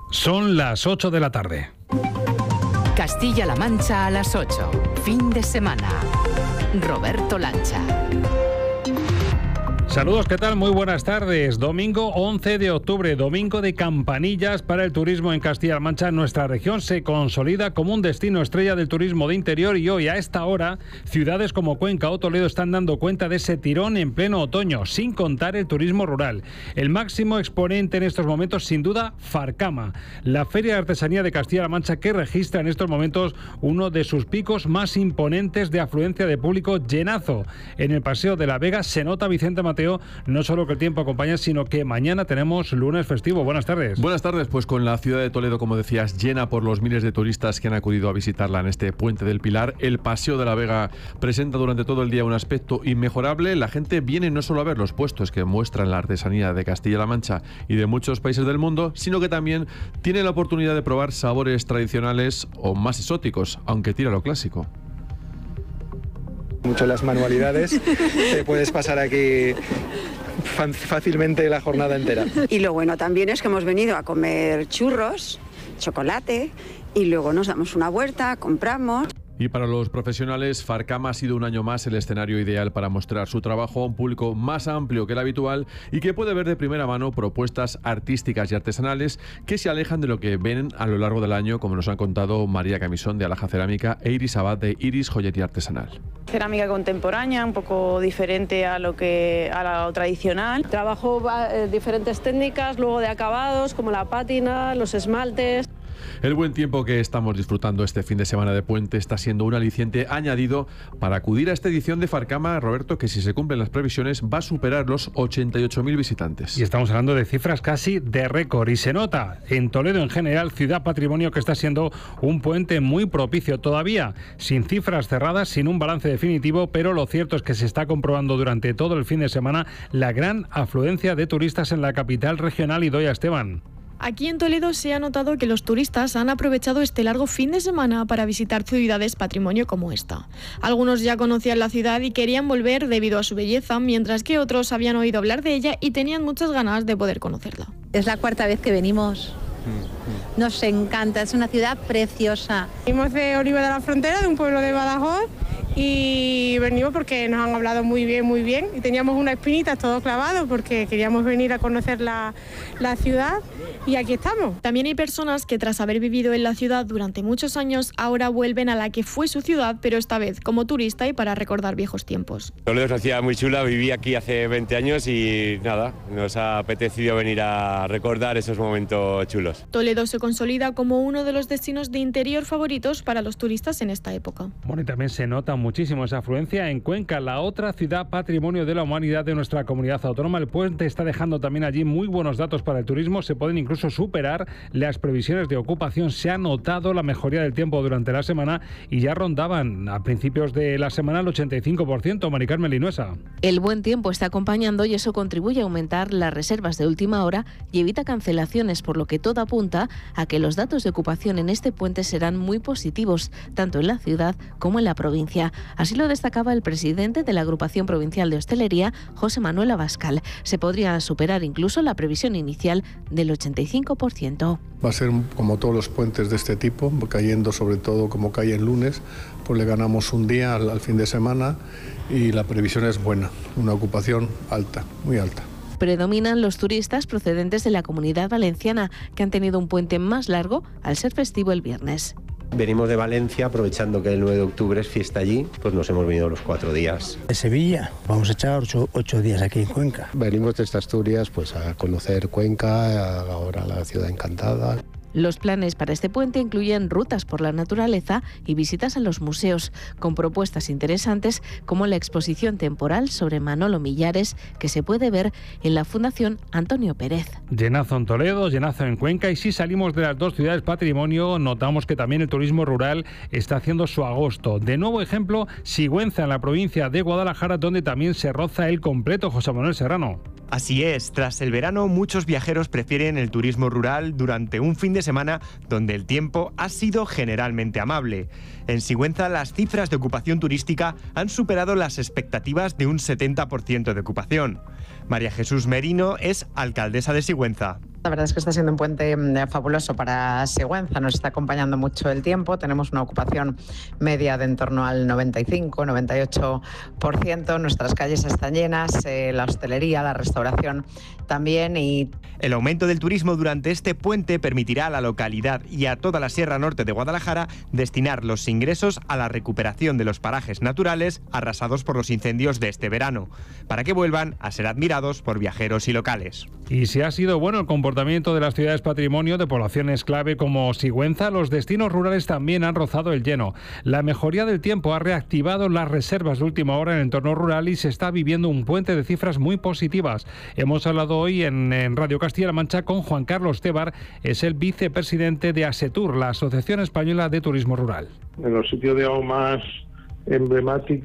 Son las 8 de la tarde. Castilla-La Mancha a las 8. Fin de semana. Roberto Lancha. Saludos, ¿qué tal? Muy buenas tardes. Domingo 11 de octubre, domingo de campanillas para el turismo en Castilla-La Mancha. Nuestra región se consolida como un destino estrella del turismo de interior y hoy a esta hora ciudades como Cuenca o Toledo están dando cuenta de ese tirón en pleno otoño, sin contar el turismo rural. El máximo exponente en estos momentos, sin duda, Farcama, la Feria de Artesanía de Castilla-La Mancha, que registra en estos momentos uno de sus picos más imponentes de afluencia de público, llenazo. En el Paseo de la Vega se nota, Vicente Mateo, no solo que el tiempo acompaña, sino que mañana tenemos lunes festivo. Buenas tardes. Buenas tardes, pues con la ciudad de Toledo, como decías, llena por los miles de turistas que han acudido a visitarla en este Puente del Pilar. El Paseo de la Vega presenta durante todo el día un aspecto inmejorable. La gente viene no solo a ver los puestos que muestran la artesanía de Castilla-La Mancha y de muchos países del mundo, sino que también tiene la oportunidad de probar sabores tradicionales o más exóticos, aunque tira lo clásico. Mucho las manualidades, te puedes pasar aquí fácilmente la jornada entera. Y lo bueno también es que hemos venido a comer churros, chocolate y luego nos damos una vuelta, compramos. Y para los profesionales, Farcama ha sido un año más el escenario ideal para mostrar su trabajo a un público más amplio que el habitual y que puede ver de primera mano propuestas artísticas y artesanales que se alejan de lo que ven a lo largo del año, como nos han contado María Camisón de Alhaja Cerámica e Iris Abad de Iris Joyería Artesanal. Cerámica contemporánea, un poco diferente a lo tradicional. Trabajo diferentes técnicas, luego de acabados como la pátina, los esmaltes. El buen tiempo que estamos disfrutando este fin de semana de puente está siendo un aliciente añadido para acudir a esta edición de Farcama, Roberto, que si se cumplen las previsiones va a superar los 88.000 visitantes. Y estamos hablando de cifras casi de récord y se nota en Toledo en general, ciudad patrimonio, que está siendo un puente muy propicio todavía, sin cifras cerradas, sin un balance definitivo, pero lo cierto es que se está comprobando durante todo el fin de semana la gran afluencia de turistas en la capital regional. Idoia Esteban. Aquí en Toledo se ha notado que los turistas han aprovechado este largo fin de semana para visitar ciudades patrimonio como esta. Algunos ya conocían la ciudad y querían volver debido a su belleza, mientras que otros habían oído hablar de ella y tenían muchas ganas de poder conocerla. Es la cuarta vez que venimos. Nos encanta, es una ciudad preciosa. Venimos de Oliva de la Frontera, de un pueblo de Badajoz, y venimos porque nos han hablado muy bien, y teníamos una espinita todo clavado porque queríamos venir a conocer la ciudad y aquí estamos. También hay personas que tras haber vivido en la ciudad durante muchos años ahora vuelven a la que fue su ciudad, pero esta vez como turista y para recordar viejos tiempos. Toledo es una ciudad muy chula, viví aquí hace 20 años y nada, nos ha apetecido venir a recordar esos momentos chulos. Toledo se consolida como uno de los destinos de interior favoritos para los turistas en esta época. Bueno, y también se nota muchísimo esa afluencia en Cuenca, la otra ciudad patrimonio de la humanidad de nuestra comunidad autónoma. El puente está dejando también allí muy buenos datos para el turismo, se pueden incluso superar las previsiones de ocupación. Se ha notado la mejoría del tiempo durante la semana y ya rondaban a principios de la semana el 85%. Mari Carmen Linuesa. El buen tiempo está acompañando y eso contribuye a aumentar las reservas de última hora y evita cancelaciones, por lo que todo apunta a que los datos de ocupación en este puente serán muy positivos, tanto en la ciudad como en la provincia. Así lo destacaba el presidente de la Agrupación Provincial de Hostelería, José Manuel Abascal. Se podría superar incluso la previsión inicial del 85%. Va a ser como todos los puentes de este tipo, cayendo sobre todo como cae en lunes, pues le ganamos un día al fin de semana y la previsión es buena, una ocupación alta, muy alta. Predominan los turistas procedentes de la Comunidad Valenciana, que han tenido un puente más largo al ser festivo el viernes. Venimos de Valencia, aprovechando que el 9 de octubre es fiesta allí, pues nos hemos venido los 4 días. De Sevilla, vamos a echar 8 días aquí en Cuenca. Venimos desde Asturias pues a conocer Cuenca, ahora la ciudad encantada. Los planes para este puente incluyen rutas por la naturaleza y visitas a los museos, con propuestas interesantes como la exposición temporal sobre Manolo Millares, que se puede ver en la Fundación Antonio Pérez. Llenazo en Toledo, llenazo en Cuenca, y si salimos de las dos ciudades patrimonio, notamos que también el turismo rural está haciendo su agosto. De nuevo ejemplo, Sigüenza, en la provincia de Guadalajara, donde también se roza el completo. José Manuel Serrano. Así es, tras el verano muchos viajeros prefieren el turismo rural durante un fin de semana donde el tiempo ha sido generalmente amable. En Sigüenza las cifras de ocupación turística han superado las expectativas de un 70% de ocupación. María Jesús Merino es alcaldesa de Sigüenza. La verdad es que está siendo un puente fabuloso para Sigüenza, nos está acompañando mucho el tiempo, tenemos una ocupación media de en torno al 95-98%, nuestras calles están llenas, la hostelería, la restauración también. Y el aumento del turismo durante este puente permitirá a la localidad y a toda la Sierra Norte de Guadalajara destinar los ingresos a la recuperación de los parajes naturales arrasados por los incendios de este verano, para que vuelvan a ser admirados por viajeros y locales. Y si ha sido bueno el comportamiento de las ciudades patrimonio de poblaciones clave como Sigüenza, los destinos rurales también han rozado el lleno. La mejoría del tiempo ha reactivado las reservas de última hora en el entorno rural y se está viviendo un puente de cifras muy positivas. Hemos hablado hoy en Radio Castilla-La Mancha con Juan Carlos Tebar, es el vicepresidente de ASETUR, la Asociación Española de Turismo Rural. En los sitios, digamos, más emblemáticos